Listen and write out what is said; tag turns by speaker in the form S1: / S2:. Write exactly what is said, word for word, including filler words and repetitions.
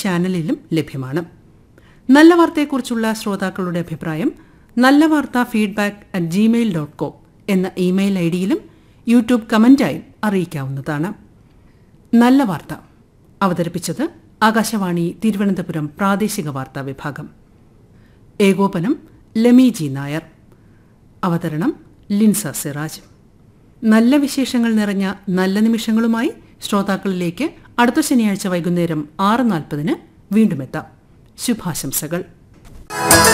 S1: ചാനലിലും ലഭ്യമാണ്. നല്ല വാർത്തയെക്കുറിച്ചുള്ള ശ്രോതാക്കളുടെ അഭിപ്രായം നല്ല വാർത്ത feedback at Gmail dot com എന്ന ഇമെയിൽ ഐ ഡിയിലും യൂട്യൂബ് കമന്റായും അറിയിക്കാവുന്നതാണ്. നല്ല വാർത്ത അവതരിപ്പിച്ചത് ആകാശവാണി തിരുവനന്തപുരം പ്രാദേശിക വാർത്താ വിഭാഗം. ഏകോപനം ലമി ജി നായർ. അവതരണം ലിൻസ സിറാജ്. നല്ല വിശേഷങ്ങൾ നിറഞ്ഞ നല്ല നിമിഷങ്ങളുമായി ശ്രോതാക്കളിലേക്ക് അടുത്ത ശനിയാഴ്ച വൈകുന്നേരം ആറ് നാൽപ്പതിന് വീണ്ടും എത്താം. ശുഭാശംസകൾ.